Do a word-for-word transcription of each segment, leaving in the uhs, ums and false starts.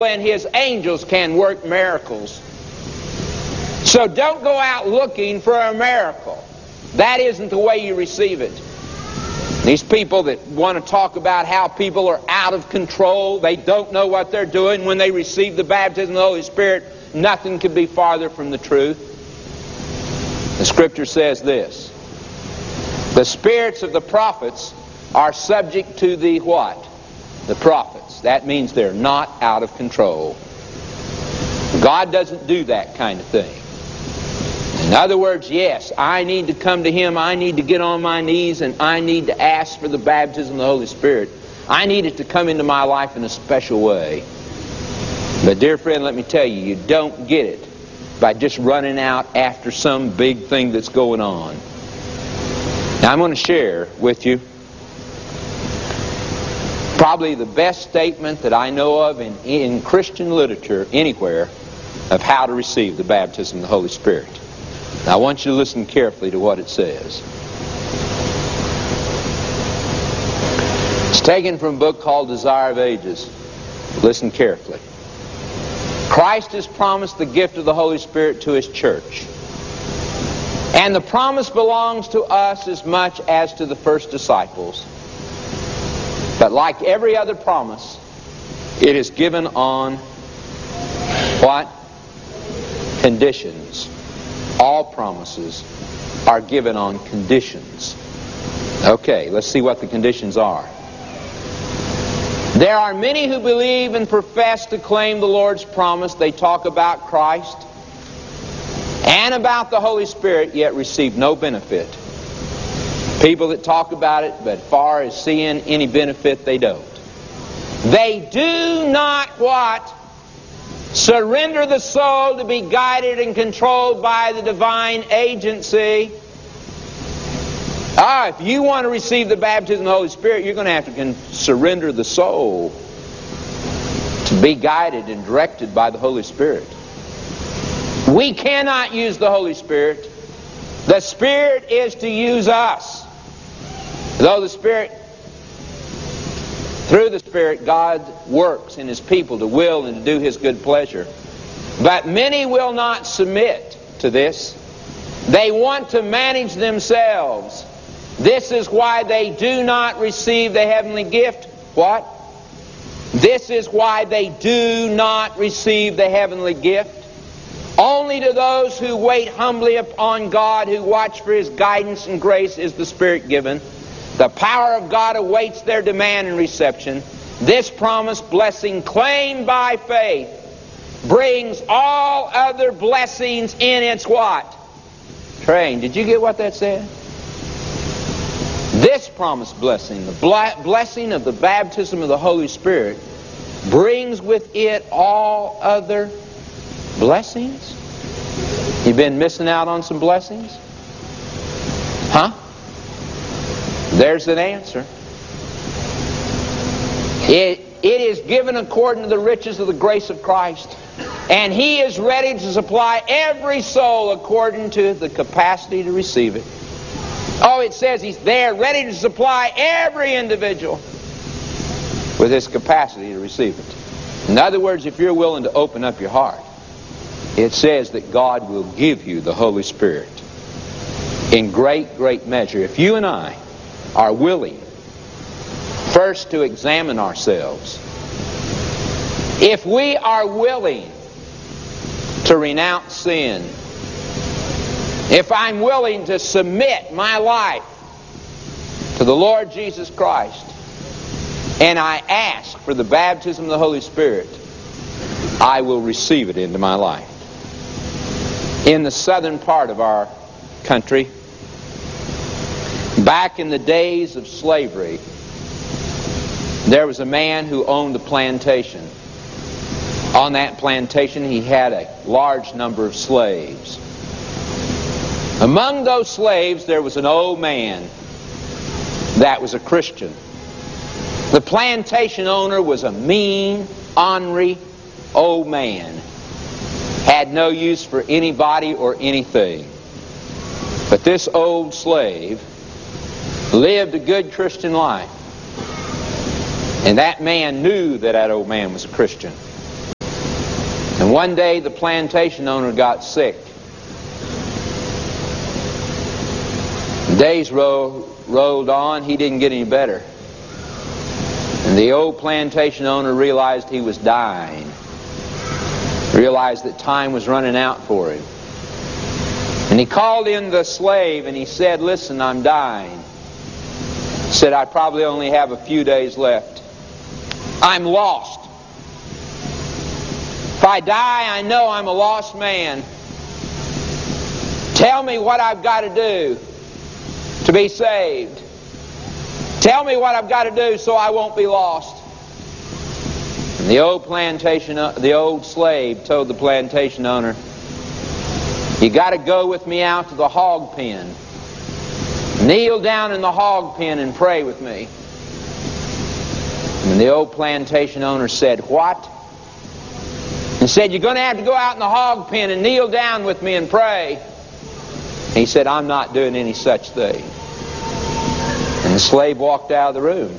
and His angels can work miracles. So don't go out looking for a miracle. That isn't the way you receive it. These people that want to talk about how people are out of control, they don't know what they're doing when they receive the baptism of the Holy Spirit, nothing could be farther from the truth. The Scripture says this: the spirits of the prophets are subject to the what? The prophets. That means they're not out of control. God doesn't do that kind of thing. In other words, yes, I need to come to Him, I need to get on my knees, and I need to ask for the baptism of the Holy Spirit. I need it to come into my life in a special way. But dear friend, let me tell you, you don't get it by just running out after some big thing that's going on. Now I'm going to share with you probably the best statement that I know of in, in Christian literature anywhere of how to receive the baptism of the Holy Spirit. Now I want you to listen carefully to what it says. It's taken from a book called Desire of Ages. Listen carefully. Christ has promised the gift of the Holy Spirit to His church. And the promise belongs to us as much as to the first disciples. But like every other promise, it is given on what? Conditions. All promises are given on conditions. Okay, let's see what the conditions are. There are many who believe and profess to claim the Lord's promise. They talk about Christ and about the Holy Spirit, yet receive no benefit. People that talk about it, but as far as seeing any benefit, they don't. They do not what? Surrender the soul to be guided and controlled by the divine agency. Ah, if you want to receive the baptism of the Holy Spirit, you're going to have to con- surrender the soul to be guided and directed by the Holy Spirit. We cannot use the Holy Spirit. The Spirit is to use us. Though the Spirit, through the Spirit, God works in His people to will and to do His good pleasure. But many will not submit to this. They want to manage themselves. This is why they do not receive the heavenly gift. What? This is why they do not receive the heavenly gift. Only to those who wait humbly upon God, who watch for His guidance and grace, is the Spirit given. The power of God awaits their demand and reception. This promised blessing, claimed by faith, brings all other blessings in its what? Train. Did you get what that said? This promised blessing, the blessing of the baptism of the Holy Spirit, brings with it all other blessings. You've been missing out on some blessings? Huh? There's an answer. It, it is given according to the riches of the grace of Christ. And He is ready to supply every soul according to the capacity to receive it. Oh, it says He's there ready to supply every individual with his capacity to receive it. In other words, if you're willing to open up your heart, it says that God will give you the Holy Spirit in great, great measure. If you and I are willing first to examine ourselves, if we are willing to renounce sin, if I'm willing to submit my life to the Lord Jesus Christ, and I ask for the baptism of the Holy Spirit, I will receive it into my life. In the southern part of our country, back in the days of slavery, there was a man who owned a plantation. On that plantation, he had a large number of slaves. Among those slaves, there was an old man that was a Christian. The plantation owner was a mean, ornery old man. Had no use for anybody or anything. But this old slave lived a good Christian life. And that man knew that that old man was a Christian. And one day the plantation owner got sick. The days ro- rolled on, he didn't get any better. And the old plantation owner realized he was dying. Realized that time was running out for him. And he called in the slave and he said, "Listen, I'm dying." He said, "I probably only have a few days left. I'm lost. If I die, I know I'm a lost man. Tell me what I've got to do to be saved. Tell me what I've got to do so I won't be lost." And the old plantation, the old slave told the plantation owner, "You got to go with me out to the hog pen. Kneel down in the hog pen and pray with me." And the old plantation owner said, "What?" And said, "You're going to have to go out in the hog pen and kneel down with me and pray." And he said, "I'm not doing any such thing." And the slave walked out of the room.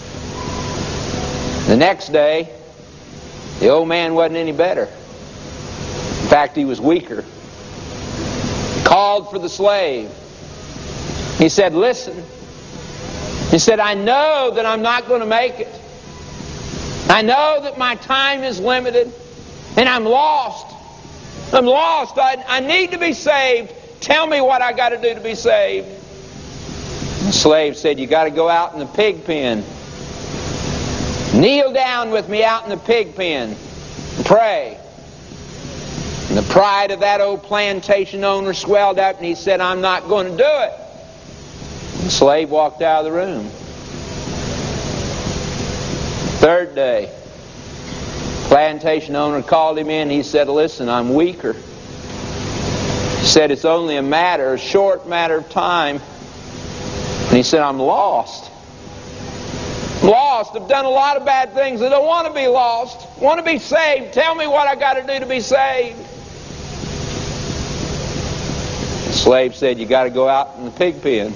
The next day, the old man wasn't any better. In fact, he was weaker. He called for the slave. He said, "Listen." He said, "I know that I'm not going to make it. I know that my time is limited, and I'm lost. I'm lost. I, I need to be saved. Tell me what I got to do to be saved." The slave said, "You got to go out in the pig pen. Kneel down with me out in the pig pen and pray." And the pride of that old plantation owner swelled up, and he said, "I'm not going to do it." And the slave walked out of the room. Third day, plantation owner called him in. He said, "Listen, I'm weaker." He said, "It's only a matter, a short matter of time." And he said, "I'm lost. I'm lost. I've done a lot of bad things. I don't want to be lost. I want to be saved. Tell me what I got to do to be saved." The slave said, "You got to go out in the pig pen.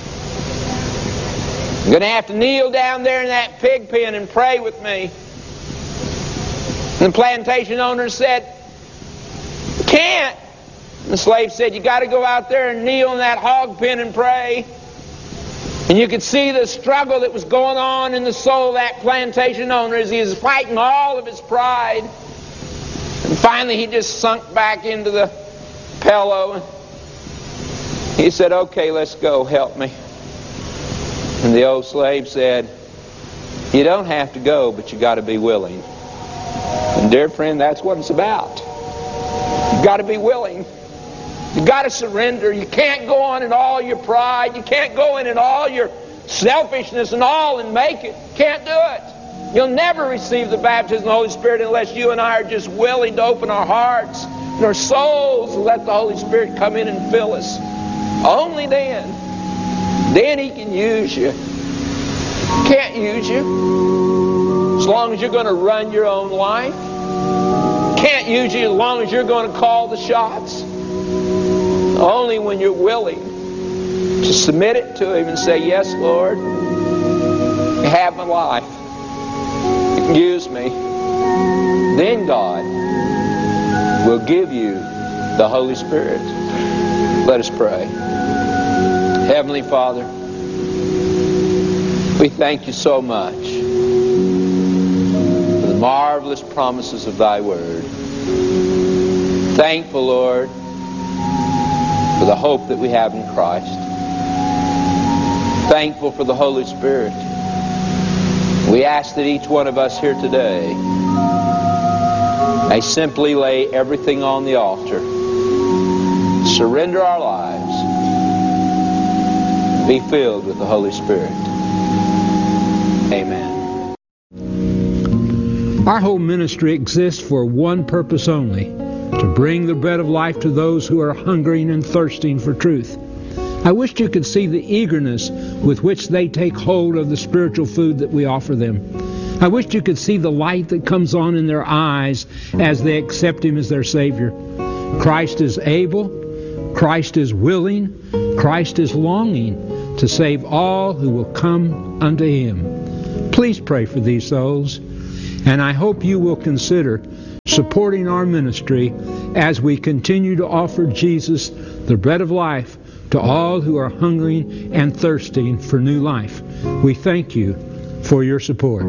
You're going to have to kneel down there in that pig pen and pray with me." And the plantation owner said, "Can't." And the slave said, "You got to go out there and kneel in that hog pen and pray." And you could see the struggle that was going on in the soul of that plantation owner as he was fighting all of his pride. And finally he just sunk back into the pillow. He said, "Okay, let's go. Help me." And the old slave said, "You don't have to go, but you got to be willing." And dear friend, that's what it's about. You've got to be willing. You've got to surrender. You can't go on in all your pride. You can't go in in all your selfishness and all and make it. You can't do it. You'll never receive the baptism of the Holy Spirit unless you and I are just willing to open our hearts and our souls and let the Holy Spirit come in and fill us. Only then. Then He can use you. Can't use you as long as you're going to run your own life. Can't use you as long as you're going to call the shots. Only when you're willing to submit it to Him and say, "Yes, Lord, you have my life. You can use me." Then God will give you the Holy Spirit. Let us pray. Heavenly Father, we thank You so much for the marvelous promises of Thy Word. Thankful, Lord, for the hope that we have in Christ. Thankful for the Holy Spirit. We ask that each one of us here today may simply lay everything on the altar, surrender our lives, and be filled with the Holy Spirit. Amen. Our whole ministry exists for one purpose only: to bring the bread of life to those who are hungering and thirsting for truth. I wish you could see the eagerness with which they take hold of the spiritual food that we offer them. I wish you could see the light that comes on in their eyes as they accept Him as their Savior. Christ is able, Christ is willing, Christ is longing to save all who will come unto Him. Please pray for these souls, and I hope you will consider supporting our ministry as we continue to offer Jesus, the bread of life, to all who are hungering and thirsting for new life. We thank you for your support.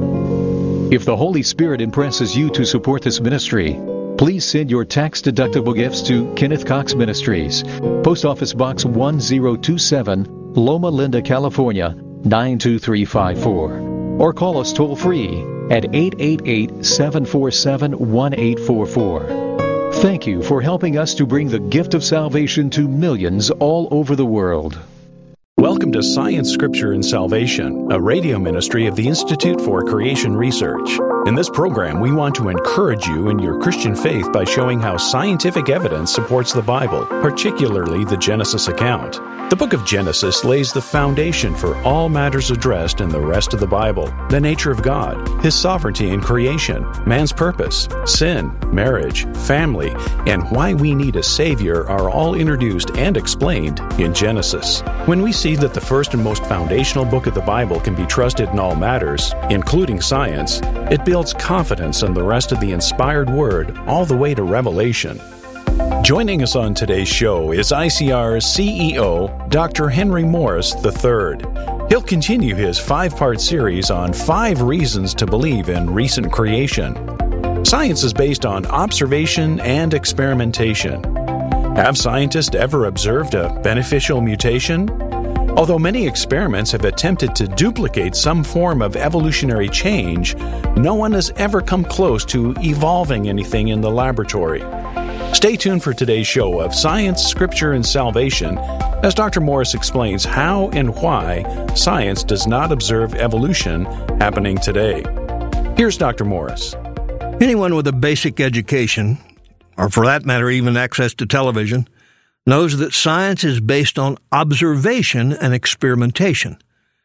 If the Holy Spirit impresses you to support this ministry, please send your tax-deductible gifts to Kenneth Cox Ministries, Post Office Box one zero two seven, Loma Linda, California, nine two three five four. Or call us toll-free at eight eight eight, seven four seven, one eight four four. Thank you for helping us to bring the gift of salvation to millions all over the world. Welcome to Science, Scripture, and Salvation, a radio ministry of the Institute for Creation Research. In this program, we want to encourage you in your Christian faith by showing how scientific evidence supports the Bible, particularly the Genesis account. The book of Genesis lays the foundation for all matters addressed in the rest of the Bible: the nature of God, His sovereignty in creation, man's purpose, sin, marriage, family, and why we need a Savior are all introduced and explained in Genesis. When we see that the first and most foundational book of the Bible can be trusted in all matters, including science, it builds confidence in the rest of the inspired Word all the way to Revelation. Joining us on today's show is I C R's C E O, Doctor Henry Morris the third. He'll continue his five-part series on five reasons to believe in recent creation. Science is based on observation and experimentation. Have scientists ever observed a beneficial mutation? Although many experiments have attempted to duplicate some form of evolutionary change, no one has ever come close to evolving anything in the laboratory. Stay tuned for today's show of Science, Scripture, and Salvation as Doctor Morris explains how and why science does not observe evolution happening today. Here's Doctor Morris. Anyone with a basic education, or for that matter even access to television, knows that science is based on observation and experimentation.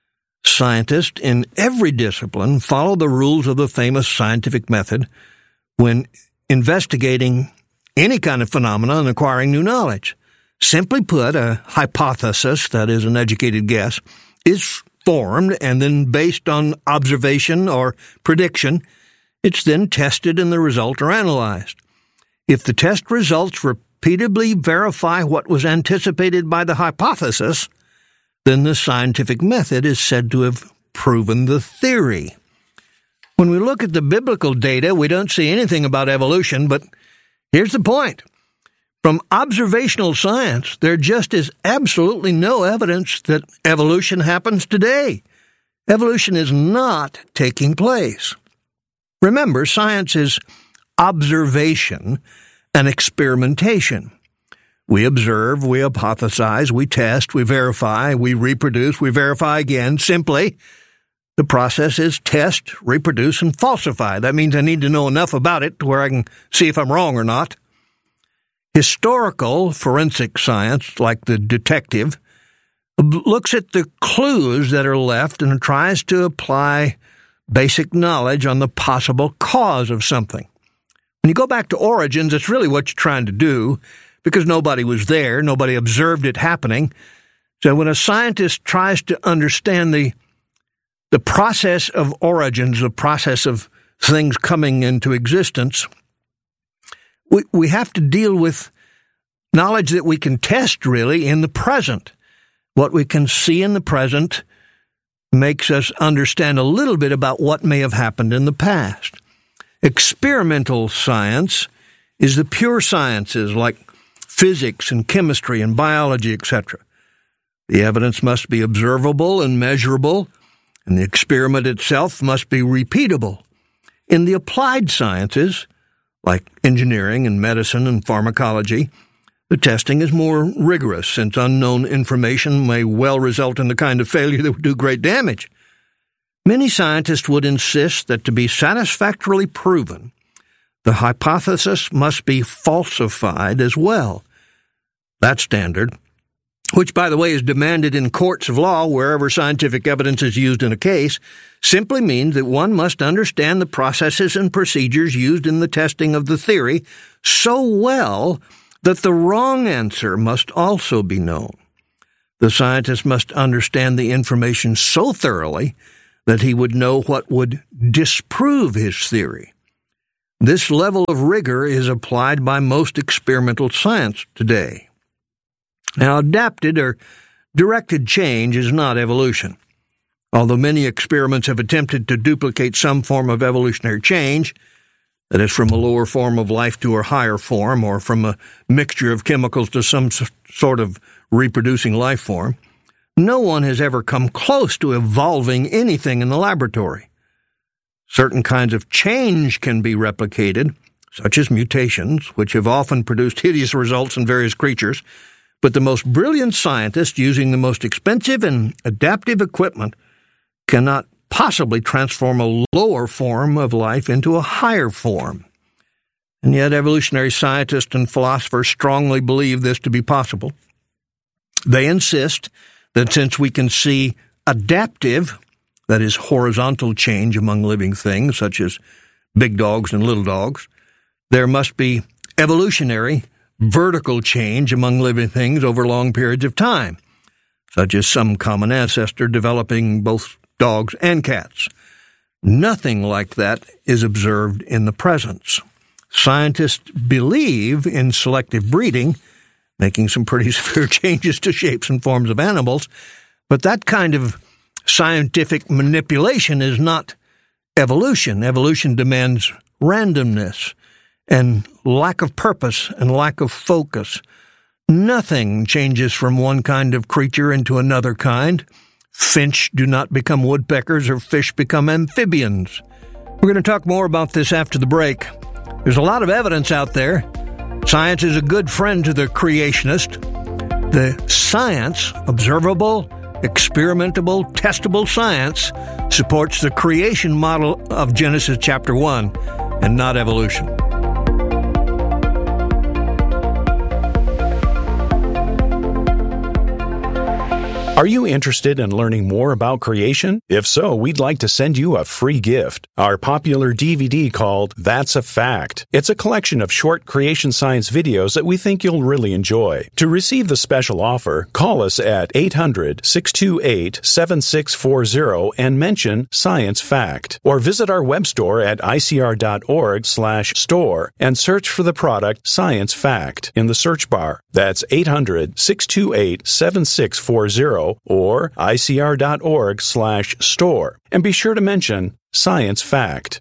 Scientists in every discipline follow the rules of the famous scientific method when investigating any kind of phenomena and acquiring new knowledge. Simply put, a hypothesis, that is an educated guess, is formed and then based on observation or prediction, it's then tested and the results are analyzed. If the test results repeatedly verify what was anticipated by the hypothesis, then the scientific method is said to have proven the theory. When we look at the biblical data, we don't see anything about evolution, but here's the point. From observational science, there just is absolutely no evidence that evolution happens today. Evolution is not taking place. Remember, science is observation and experimentation. We observe, we hypothesize, we test, we verify, we reproduce, we verify again. Simply, the process is test, reproduce, and falsify. That means I need to know enough about it to where I can see if I'm wrong or not. Historical forensic science, like the detective, looks at the clues that are left and tries to apply basic knowledge on the possible cause of something. When you go back to origins, it's really what you're trying to do, because nobody was there, nobody observed it happening. So when a scientist tries to understand the the process of origins, the process of things coming into existence, we we have to deal with knowledge that we can test, really, in the present. What we can see in the present makes us understand a little bit about what may have happened in the past. Experimental science is the pure sciences like physics and chemistry and biology, et cetera. The evidence must be observable and measurable, and the experiment itself must be repeatable. In the applied sciences, like engineering and medicine and pharmacology, the testing is more rigorous, since unknown information may well result in the kind of failure that would do great damage. Many scientists would insist that to be satisfactorily proven, the hypothesis must be falsified as well. That standard, which, by the way, is demanded in courts of law wherever scientific evidence is used in a case, simply means that one must understand the processes and procedures used in the testing of the theory so well that the wrong answer must also be known. The scientist must understand the information so thoroughly that he would know what would disprove his theory. This level of rigor is applied by most experimental science today. Now, adapted or directed change is not evolution. Although many experiments have attempted to duplicate some form of evolutionary change, that is, from a lower form of life to a higher form, or from a mixture of chemicals to some sort of reproducing life form, no one has ever come close to evolving anything in the laboratory. Certain kinds of change can be replicated, such as mutations, which have often produced hideous results in various creatures, but the most brilliant scientists, using the most expensive and adaptive equipment, cannot possibly transform a lower form of life into a higher form. And yet evolutionary scientists and philosophers strongly believe this to be possible. They insist that since we can see adaptive, that is, horizontal change among living things, such as big dogs and little dogs, there must be evolutionary, vertical change among living things over long periods of time, such as some common ancestor developing both dogs and cats. Nothing like that is observed in the present. Scientists believe in selective breeding, making some pretty severe changes to shapes and forms of animals, but that kind of scientific manipulation is not evolution. Evolution demands randomness and lack of purpose and lack of focus. Nothing changes from one kind of creature into another kind. Finch do not become woodpeckers, or fish become amphibians. We're going to talk more about this after the break. There's a lot of evidence out there. Science is a good friend to the creationist. The science, observable, experimentable, testable science, supports the creation model of Genesis chapter one and not evolution. Are you interested in learning more about creation? If so, we'd like to send you a free gift, our popular D V D called That's a Fact. It's a collection of short creation science videos that we think you'll really enjoy. To receive the special offer, call us at eight hundred, six two eight, seven six four zero and mention Science Fact, or visit our web store at I C R dot org slash store and search for the product Science Fact in the search bar. That's eight hundred, six two eight, seven six four zero or I C R dot org slash store. And be sure to mention Science Fact.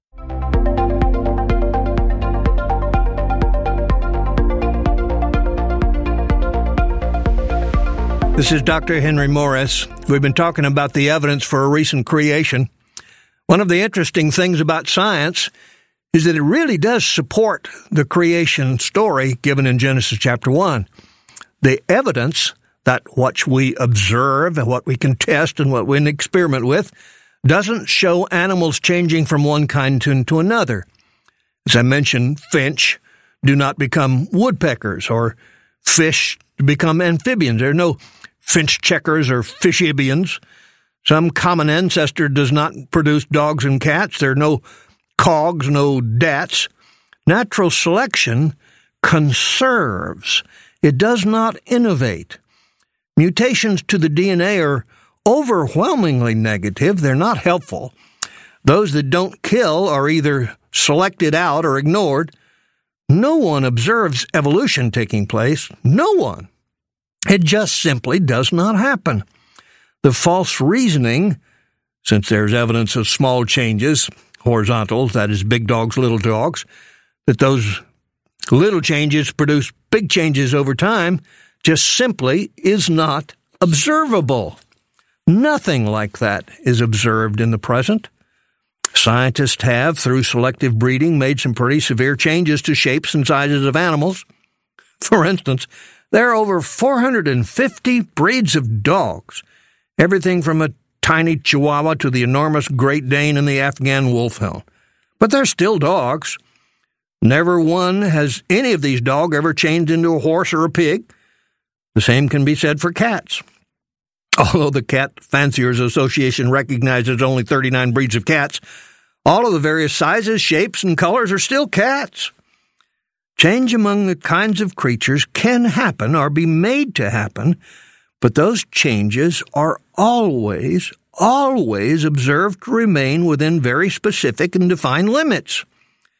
This is Doctor Henry Morris. We've been talking about the evidence for a recent creation. One of the interesting things about science is that it really does support the creation story given in Genesis chapter one. The evidence that what we observe and what we can test and what we can experiment with doesn't show animals changing from one kind to, to another. As I mentioned, finch do not become woodpeckers, or fish become amphibians. There are no finch checkers or fishibians. Some common ancestor does not produce dogs and cats. There are no cogs, no dats. Natural selection conserves. It does not innovate. Mutations to the D N A are overwhelmingly negative. They're not helpful. Those that don't kill are either selected out or ignored. No one observes evolution taking place. No one. It just simply does not happen. The false reasoning, since there's evidence of small changes, horizontals, that is, big dogs, little dogs, that those little changes produce big changes over time, just simply is not observable. Nothing like that is observed in the present. Scientists have, through selective breeding, made some pretty severe changes to shapes and sizes of animals. For instance, there are over four hundred fifty breeds of dogs, everything from a tiny Chihuahua to the enormous Great Dane and the Afghan Wolfhound. But they're still dogs. Never one has any of these dogs ever changed into a horse or a pig. The same can be said for cats. Although the Cat Fanciers Association recognizes only thirty-nine breeds of cats, all of the various sizes, shapes, and colors are still cats. Change among the kinds of creatures can happen or be made to happen, but those changes are always, always observed to remain within very specific and defined limits.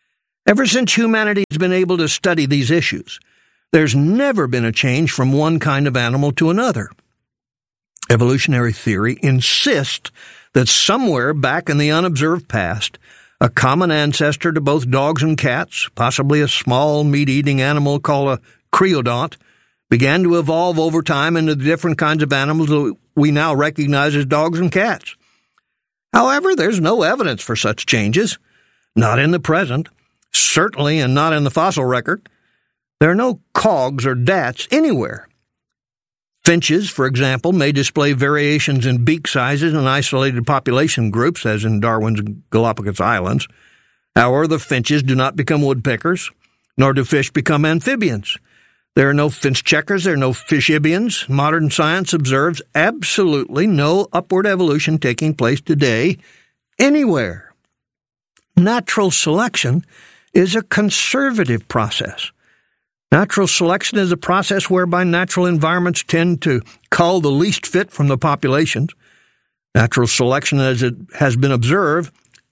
Ever since humanity has been able to study these issues, there's never been a change from one kind of animal to another. Evolutionary theory insists that somewhere back in the unobserved past, a common ancestor to both dogs and cats, possibly a small meat-eating animal called a creodont, began to evolve over time into the different kinds of animals that we now recognize as dogs and cats. However, there's no evidence for such changes, not in the present, certainly and not in the fossil record. There are no cogs or dats anywhere. Finches, for example, may display variations in beak sizes in isolated population groups, as in Darwin's Galapagos Islands. However, the finches do not become woodpeckers, nor do fish become amphibians. There are no finch checkers, there are no fishibians. Modern science observes absolutely no upward evolution taking place today anywhere. Natural selection is a conservative process. Natural selection is a process whereby natural environments tend to cull the least fit from the populations. Natural selection, as it has been observed,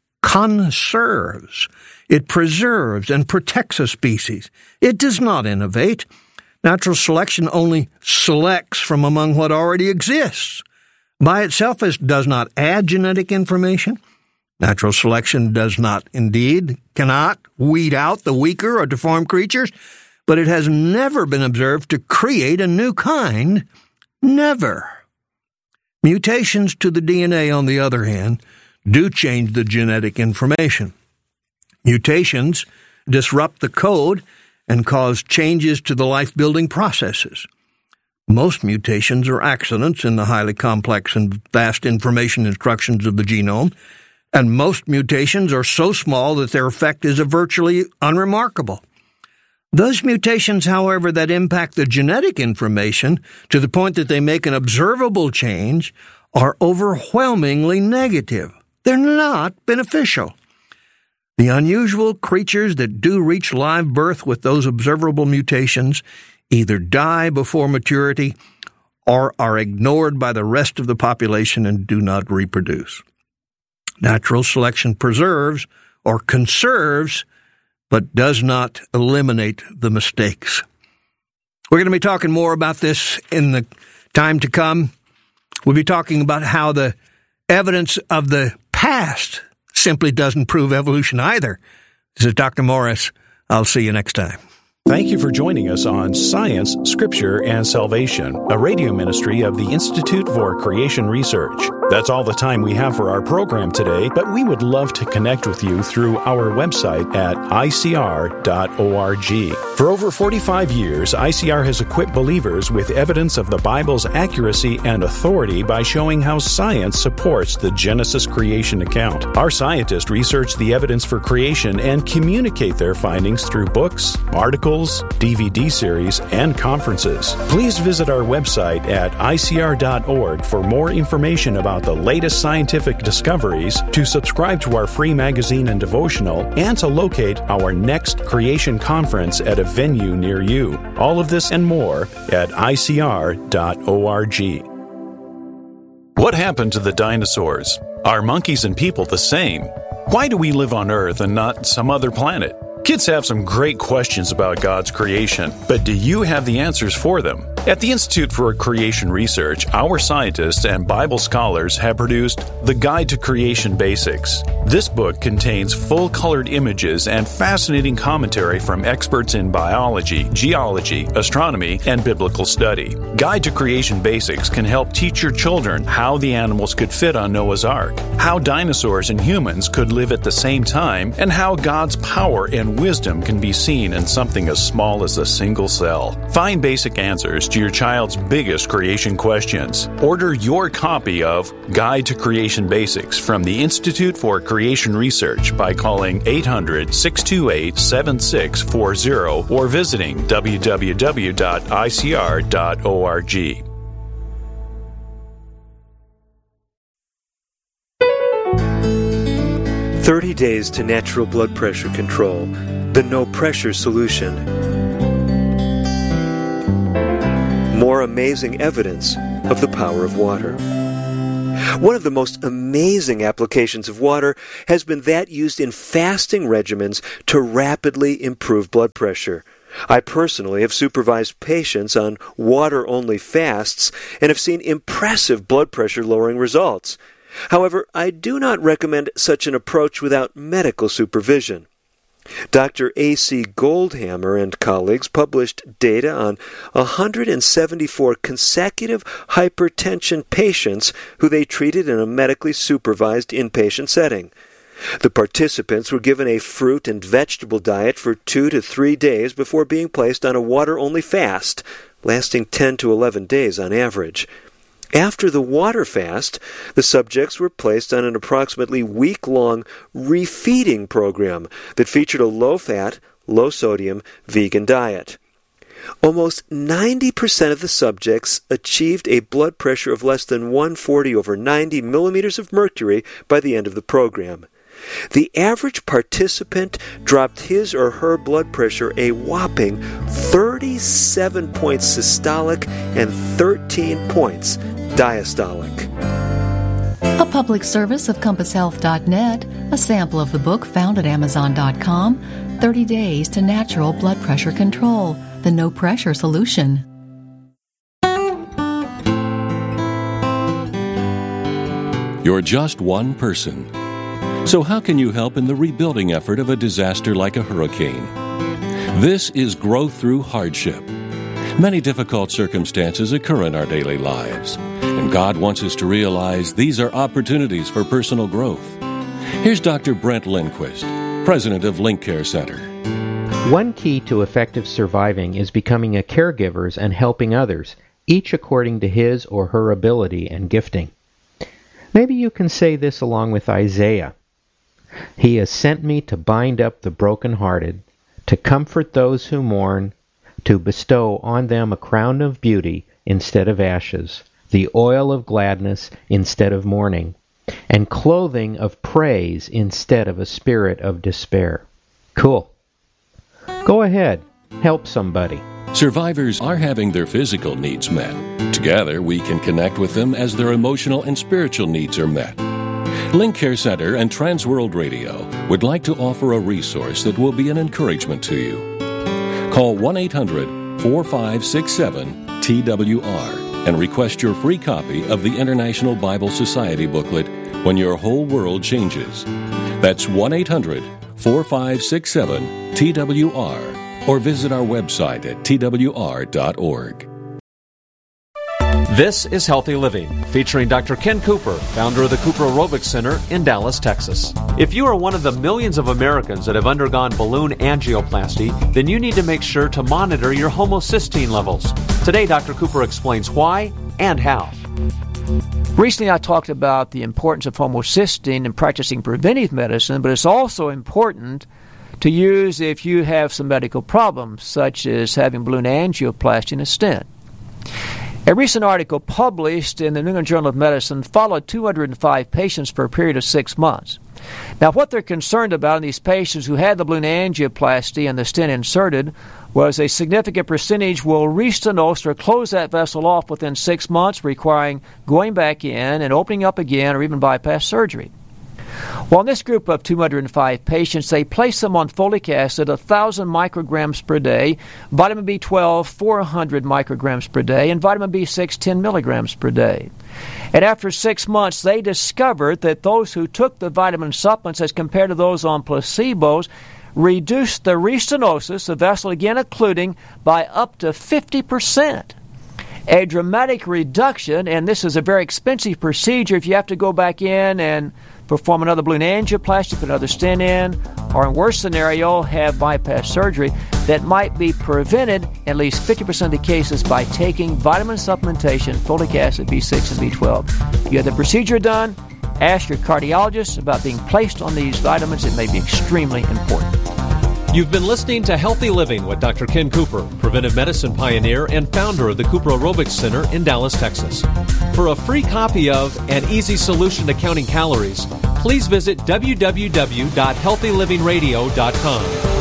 conserves. It preserves and protects a species. It does not innovate. Natural selection only selects from among what already exists. By itself, it does not add genetic information. Natural selection does not, indeed, cannot weed out the weaker or deformed creatures, but it has never been observed to create a new kind. Never. Mutations to the D N A, on the other hand, do change the genetic information. Mutations disrupt the code and cause changes to the life-building processes. Most mutations are accidents in the highly complex and vast information instructions of the genome, and most mutations are so small that their effect is virtually unremarkable. Those mutations, however, that impact the genetic information to the point that they make an observable change are overwhelmingly negative. They're not beneficial. The unusual creatures that do reach live birth with those observable mutations either die before maturity or are ignored by the rest of the population and do not reproduce. Natural selection preserves or conserves, but does not eliminate the mistakes. We're going to be talking more about this in the time to come. We'll be talking about how the evidence of the past simply doesn't prove evolution either. This is Doctor Morris. I'll see you next time. Thank you for joining us on Science, Scripture, and Salvation, a radio ministry of the Institute for Creation Research. That's all the time we have for our program today, but we would love to connect with you through our website at I C R dot org. For over forty-five years, I C R has equipped believers with evidence of the Bible's accuracy and authority by showing how science supports the Genesis creation account. Our scientists research the evidence for creation and communicate their findings through books, articles, D V D series, and conferences. Please visit our website at I C R dot org for more information about the latest scientific discoveries, to subscribe to our free magazine and devotional, and to locate our next creation conference at a venue near you. All of this and more at I C R dot org. What happened to the dinosaurs? Are monkeys and people the same? Why do we live on Earth and not some other planet? Kids have some great questions about God's creation, but do you have the answers for them? At the Institute for Creation Research, our scientists and Bible scholars have produced The Guide to Creation Basics. This book contains full-colored images and fascinating commentary from experts in biology, geology, astronomy, and biblical study. Guide to Creation Basics can help teach your children how the animals could fit on Noah's Ark, how dinosaurs and humans could live at the same time, and how God's power and wisdom can be seen in something as small as a single cell. Find basic answers to your child's biggest creation questions. Order your copy of Guide to Creation Basics from the Institute for Creation Research by calling eight hundred, six two eight, seven six four zero or visiting w w w dot I C R dot org. thirty days to natural blood pressure control. The no pressure solution. More amazing evidence of the power of water. One of the most amazing applications of water has been that used in fasting regimens to rapidly improve blood pressure. I personally have supervised patients on water-only fasts and have seen impressive blood pressure-lowering results. However, I do not recommend such an approach without medical supervision. Doctor A C Goldhammer and colleagues published data on one hundred seventy-four consecutive hypertension patients who they treated in a medically supervised inpatient setting. The participants were given a fruit and vegetable diet for two to three days before being placed on a water-only fast, lasting ten to eleven days on average. After the water fast, the subjects were placed on an approximately week-long refeeding program that featured a low-fat, low-sodium vegan diet. Almost ninety percent of the subjects achieved a blood pressure of less than one forty over ninety millimeters of mercury by the end of the program. The average participant dropped his or her blood pressure a whopping thirty-seven points systolic and thirteen points diastolic. A public service of compass health dot net, a sample of the book found at amazon dot com, thirty days to Natural Blood Pressure Control, the No Pressure Solution. You're just one person. So how can you help in the rebuilding effort of a disaster like a hurricane? This is Growth Through Hardship. Many difficult circumstances occur in our daily lives, and God wants us to realize these are opportunities for personal growth. Here's Doctor Brent Lindquist, president of Link Care Center. One key to effective surviving is becoming a caregiver and helping others, each according to his or her ability and gifting. Maybe you can say this along with Isaiah. He has sent me to bind up the brokenhearted, to comfort those who mourn, to bestow on them a crown of beauty instead of ashes, the oil of gladness instead of mourning, and clothing of praise instead of a spirit of despair. Cool. Go ahead, help somebody. Survivors are having their physical needs met. Together, we can connect with them as their emotional and spiritual needs are met. Link Care Center and Transworld Radio would like to offer a resource that will be an encouragement to you. Call one eight hundred, four five six seven, T W R and request your free copy of the International Bible Society booklet, When Your Whole World Changes. That's one eight hundred, four five six seven, T W R or visit our website at T W R dot org. This is Healthy Living, featuring Doctor Ken Cooper, founder of the Cooper Aerobics Center in Dallas, Texas. If you are one of the millions of Americans that have undergone balloon angioplasty, then you need to make sure to monitor your homocysteine levels. Today, Doctor Cooper explains why and how. Recently, I talked about the importance of homocysteine in practicing preventive medicine, but it's also important to use if you have some medical problems, such as having balloon angioplasty and a stent. A recent article published in the New England Journal of Medicine followed two hundred five patients for a period of six months. Now, what they're concerned about in these patients who had the balloon angioplasty and the stent inserted was a significant percentage will restenose or close that vessel off within six months, requiring going back in and opening up again or even bypass surgery. Well, in this group of two hundred five patients, they placed them on folic acid, one thousand micrograms per day, vitamin B twelve, four hundred micrograms per day, and vitamin B six, ten milligrams per day. And after six months, they discovered that those who took the vitamin supplements as compared to those on placebos reduced the restenosis, the vessel again occluding, by up to fifty percent. A dramatic reduction, and this is a very expensive procedure if you have to go back in and perform another balloon angioplasty, put another stent in, or in worst scenario, have bypass surgery that might be prevented in at least fifty percent of the cases by taking vitamin supplementation, folic acid, B six, and B twelve. You have the procedure done, ask your cardiologist about being placed on these vitamins. It may be extremely important. You've been listening to Healthy Living with Doctor Ken Cooper, preventive medicine pioneer and founder of the Cooper Aerobics Center in Dallas, Texas. For a free copy of An Easy Solution to Counting Calories, please visit w w w dot healthy living radio dot com.